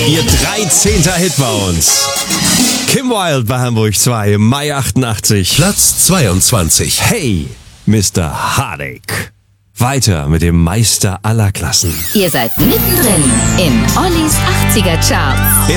Ihr 13. Hit bei uns. Kim Wilde bei Hamburg 2, Mai 88. Platz 22. Hey, Mr. Hardek. Weiter mit dem Meister aller Klassen. Ihr seid mittendrin in Ollis 80er Charts.